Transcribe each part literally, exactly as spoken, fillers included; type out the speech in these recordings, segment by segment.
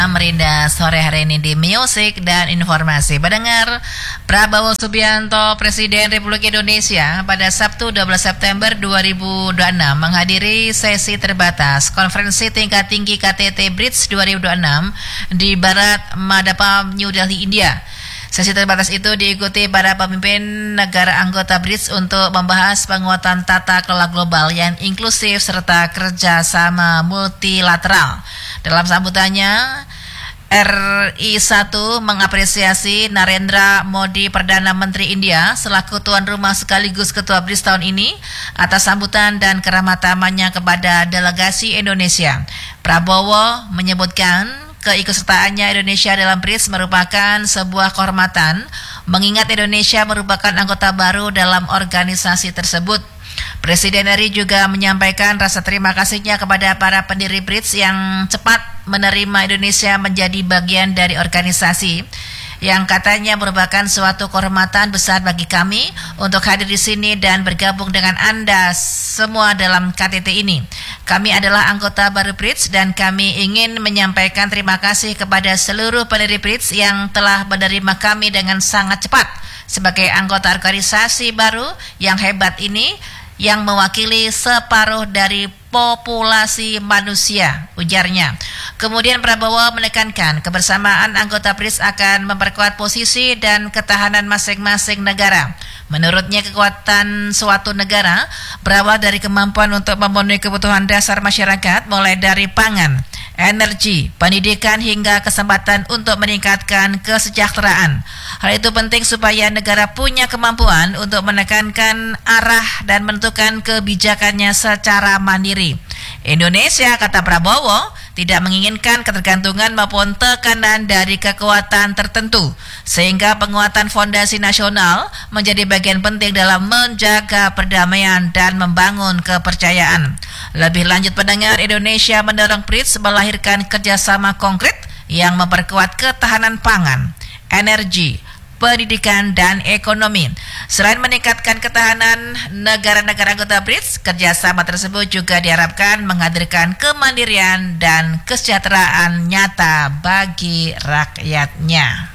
Merinda sore hari ini di Musik dan Informasi. Pendengar, Prabowo Subianto, Presiden Republik Indonesia, pada Sabtu dua belas September dua ribu dua puluh enam menghadiri sesi terbatas Konferensi Tingkat Tinggi K T T Bridge dua ribu dua puluh enam di Barat Madapam, New Delhi, India. Sesi terbatas itu diikuti para pemimpin negara anggota Bridge untuk membahas penguatan tata kelola global yang inklusif serta kerjasama multilateral. Dalam sambutannya, R I satu mengapresiasi Narendra Modi, Perdana Menteri India, selaku tuan rumah sekaligus ketua Bridge tahun ini, atas sambutan dan keramat-tamannya kepada delegasi Indonesia. Prabowo menyebutkan keikutsertaannya Indonesia dalam Bridge merupakan sebuah kehormatan, mengingat Indonesia merupakan anggota baru dalam organisasi tersebut. Presiden R I juga menyampaikan rasa terima kasihnya kepada para pendiri Bridge yang cepat menerima Indonesia menjadi bagian dari organisasi, yang katanya merupakan suatu kehormatan besar bagi kami untuk hadir di sini dan bergabung dengan Anda semua dalam K T T ini. Kami adalah anggota baru Bridge dan kami ingin menyampaikan terima kasih kepada seluruh pendiri Bridge yang telah menerima kami dengan sangat cepat sebagai anggota organisasi baru yang hebat ini, yang mewakili separuh dari populasi manusia, ujarnya. Kemudian Prabowo menekankan kebersamaan anggota Bridge akan memperkuat posisi dan ketahanan masing-masing negara. Menurutnya, kekuatan suatu negara berawal dari kemampuan untuk memenuhi kebutuhan dasar masyarakat, mulai dari pangan, energi, pendidikan, hingga kesempatan untuk meningkatkan kesejahteraan. Hal itu penting supaya negara punya kemampuan untuk menekankan arah dan menentukan kebijakannya secara mandiri. Indonesia, kata Prabowo, tidak menginginkan ketergantungan maupun tekanan dari kekuatan tertentu, sehingga penguatan fondasi nasional menjadi bagian penting dalam menjaga perdamaian dan membangun kepercayaan. Lebih lanjut, pendengar, Indonesia mendorong Bridge melahirkan kerjasama konkret yang memperkuat ketahanan pangan, energi, pendidikan, dan ekonomi. Selain meningkatkan ketahanan negara-negara anggota Bridge, kerjasama tersebut juga diharapkan menghadirkan kemandirian dan kesejahteraan nyata bagi rakyatnya.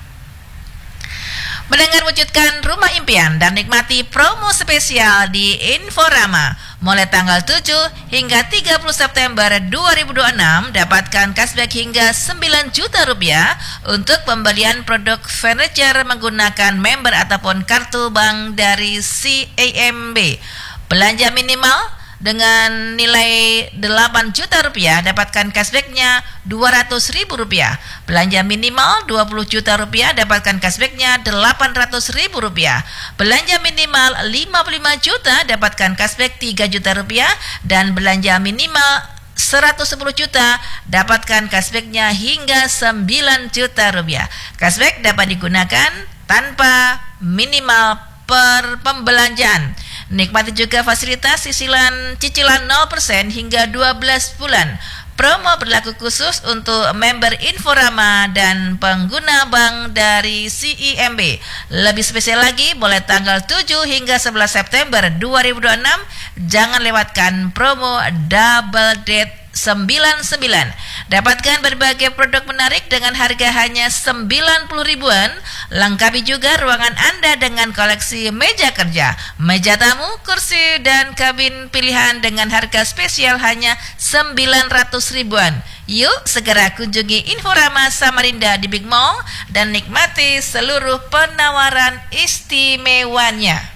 Mendengar, wujudkan rumah impian dan nikmati promo spesial di Inforama. Mulai tanggal tujuh hingga tiga puluh September dua ribu dua puluh enam, dapatkan cashback hingga sembilan juta rupiah untuk pembelian produk furniture menggunakan member ataupun kartu bank dari C A M B. Belanja minimal dengan nilai delapan juta rupiah, dapatkan cashbacknya dua ratus ribu rupiah. Belanja minimal dua puluh juta rupiah, dapatkan cashbacknya delapan ratus ribu rupiah. Belanja minimal lima puluh lima juta, dapatkan cashback tiga juta rupiah. Dan belanja minimal seratus sepuluh juta, dapatkan cashbacknya hingga sembilan juta rupiah. Cashback dapat digunakan tanpa minimal per pembelanjaan. Nikmati juga fasilitas cicilan cicilan nol persen hingga dua belas bulan. Promo berlaku khusus untuk member Inforama dan pengguna bank dari C I M B. Lebih spesial lagi, mulai tanggal tujuh hingga sebelas September dua ribu dua puluh enam, jangan lewatkan promo Double Date sembilan puluh sembilan. Dapatkan berbagai produk menarik dengan harga hanya sembilan puluh ribuan. Lengkapi juga ruangan Anda dengan koleksi meja kerja, meja tamu, kursi, dan kabin pilihan dengan harga spesial hanya sembilan ratus ribuan. Yuk segera kunjungi Inforama Samarinda di Big Mall dan nikmati seluruh penawaran istimewanya.